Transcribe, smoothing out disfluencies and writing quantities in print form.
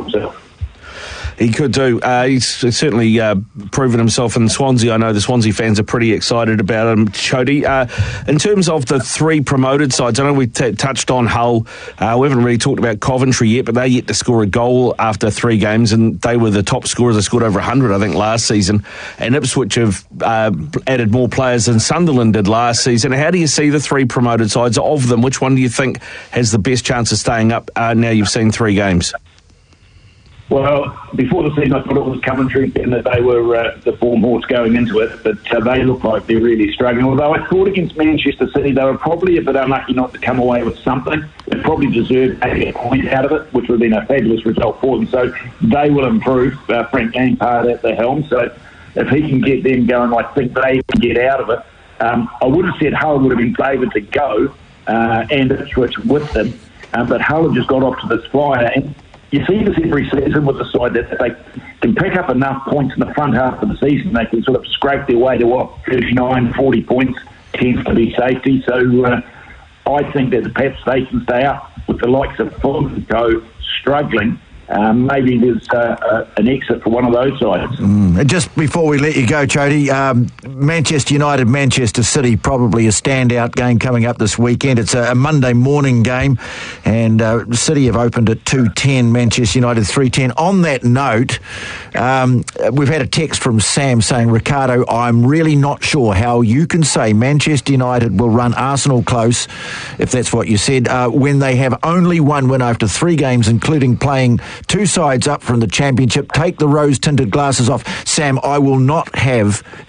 himself. He could do. He's certainly proven himself in Swansea. I know the Swansea fans are pretty excited about him, Chody. In terms of the three promoted sides, I know we touched on Hull. We haven't really talked about Coventry yet, but they yet to score a goal after 3 games, and they were the top scorers. They scored over 100, I think, last season. And Ipswich have added more players than Sunderland did last season. How do you see the 3 promoted sides? Of them, which one do you think has the best chance of staying up now you've seen 3 games? Well, before the season, I thought it was Coventry and that they were the form horse going into it, but they look like they're really struggling. Although I thought against Manchester City, they were probably a bit unlucky not to come away with something. They probably deserved a point out of it, which would have been a fabulous result for them. So they will improve. Frank Lampard at the helm. So if he can get them going, I think they can get out of it. I would have said Hull would have been favoured to go and Ipswich with them, but Hull have just got off to this flyer. And you see this every season with the side that if they can pick up enough points in the front half of the season, they can sort of scrape their way to 39, 40 points tends to be safety. So I think that perhaps they can stay up with the likes of Fulham and co struggling. Maybe there's an exit for one of those sides. Just before we let you go, Chody, Manchester United, Manchester City, probably a standout game coming up this weekend. It's a Monday morning game, and City have opened at 2:10, Manchester United 3:10. On that note, we've had a text from Sam saying, Ricardo, I'm really not sure how you can say Manchester United will run Arsenal close, if that's what you said, when they have only one win after 3 games, including playing 2 sides up from the Championship. Take the rose-tinted glasses off. Sam, I will not have